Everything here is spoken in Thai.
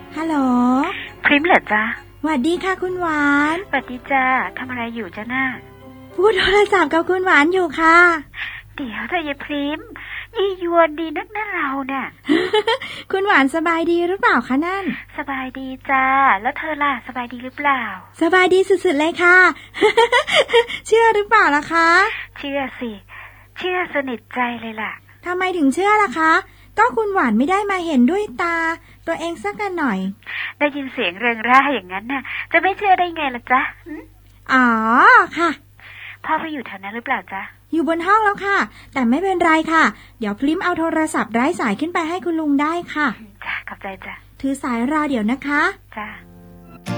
ฮัลโหลพริมเหรอจ๊ะสวัสดีค่ะคุณหวานสวัสดีจ้าทำอะไรอยู่จ้าน่าพูดโทรศัพท์กับคุณหวานอยู่ค่ะเดี๋ยวเธอยายพริมยี่ยวนดีนักนะเราเนี่ยคุณหวานสบายดีหรือเปล่าคะนั่นสบายดีจ้าแล้วเธอล่ะสบายดีหรือเปล่าสบายดีสุดๆเลยค่ะ เชื่อหรือเปล่าล่ะคะเชื่อสิเชื่อสนิทใจเลยล่ะทำไมถึงเชื่อล่ะคะก็คุณหวานไม่ได้มาเห็นด้วยตาตัวเองสักกันหน่อยได้ยินเสียงเริงร่าอย่างนั้นน่ะจะไม่เชื่อได้ไงล่ะจ๊ะอ๋อค่ะพ่อไปอยู่แถวนั้นหรือเปล่าจ๊ะอยู่บนห้องแล้วค่ะแต่ไม่เป็นไรค่ะเดี๋ยวพริมเอาโทรศัพท์ไร้สายขึ้นไปให้คุณลุงได้ค่ะจ้ะขอบใจจ้ะถือสายรอเดี๋ยวนะคะจ้ะ